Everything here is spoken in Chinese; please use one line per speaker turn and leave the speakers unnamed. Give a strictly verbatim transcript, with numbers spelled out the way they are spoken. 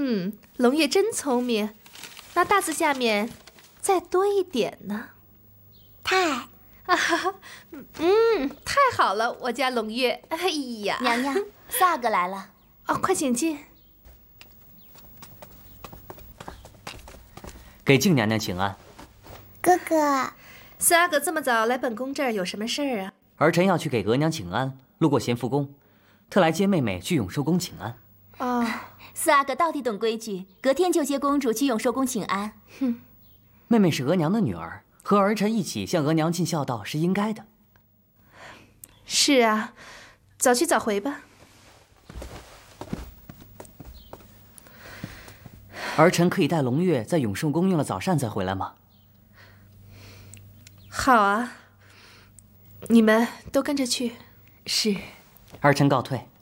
嗯，龙月真聪明，那大字下面再多一点呢。
太
啊哈哈，嗯，太好了，我家龙月。哎呀，
娘娘，四阿哥来了。
哦，快请进。
给静娘娘请安。
哥哥，
四阿哥这么早来本宫这儿有什么事儿啊？
儿臣要去给额娘请安，路过咸福宫，特来接妹妹去永寿宫请安。
哦，
四阿哥到底懂规矩，隔天就接公主去永寿宫请安。
哼，
妹妹是额娘的女儿，和儿臣一起向额娘尽孝道是应该的。
是啊，早去早回吧。
儿臣可以带龙月在永寿宫用了早膳再回来吗？
好啊，你们都跟着去。
是。
儿臣告退。